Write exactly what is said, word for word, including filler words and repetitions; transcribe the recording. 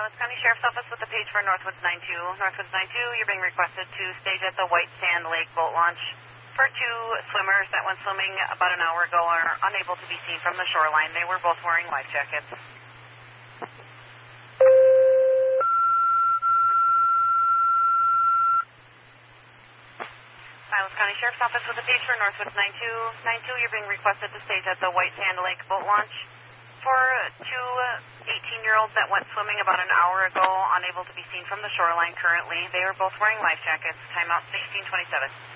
Silas County Sheriff's Office with the page for Northwoods nine two. Northwoods nine two, you're being requested to stage at the White Sand Lake boat launch for two swimmers that went swimming about an hour ago are unable to be seen from the shoreline. They were both wearing life jackets. Silas County Sheriff's Office with the page for Northwoods nine two. nine two, you're being requested to stage at the White Sand Lake boat launch for two eighteen-year-olds that went swimming about an hour ago, unable to be seen from the shoreline currently. They were both wearing life jackets. Timeout sixteen twenty-seven.